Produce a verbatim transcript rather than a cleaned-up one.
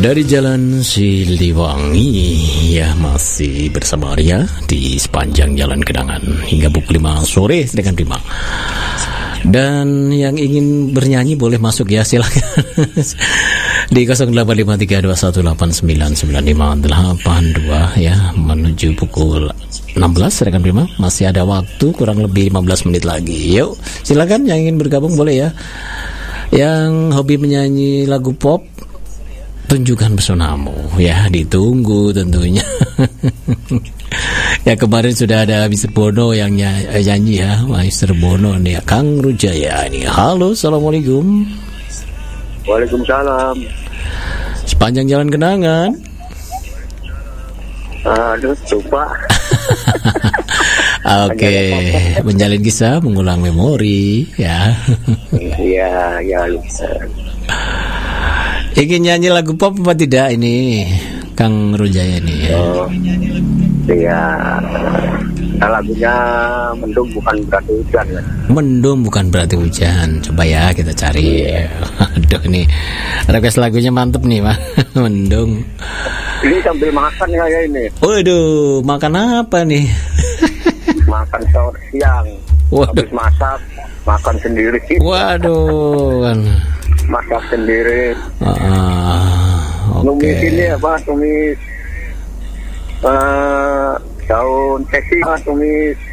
Dari Jalan Siliwangi, ya masih bersama Arya di sepanjang Jalan Kenangan hingga pukul lima sore sedangkan prima. Dan yang ingin bernyanyi boleh masuk ya, silakan di nol delapan lima tiga dua satu delapan sembilan sembilan lima delapan dua ya menuju pukul enam belas sedangkan prima. Masih ada waktu kurang lebih lima belas menit lagi. Yuk, silakan yang ingin bergabung boleh ya. Yang hobi menyanyi lagu pop, tunjukkan pesonamu ya, ditunggu tentunya. Ya kemarin sudah ada mister Bono yang nyanyi ya, mister Bono nih ya, Kang Rujaya ini. Halo, assalamualaikum. Waalaikumsalam. Sepanjang Jalan Kenangan. Aduh, lupa. Oke, okay. Menjalin kisah, mengulang memori ya. Iya, ya lupa. Ingin nyanyi lagu pop apa tidak ini, Kang Rujaya ini ya? Oh, iya. Nah, lagunya Mendung Bukan Berarti Hujan ya. Mendung Bukan Berarti Hujan. Coba ya kita cari. Aduh nih, request lagunya mantep nih Pak. Mendung. Ini sambil makan ya ini. Waduh, makan apa nih? Makan sahur siang. Waduh. Habis masak, makan sendiri. Waduh. Masak sendiri. Ah, oke. Numis ini apa? Numis uh, daun tesi, numis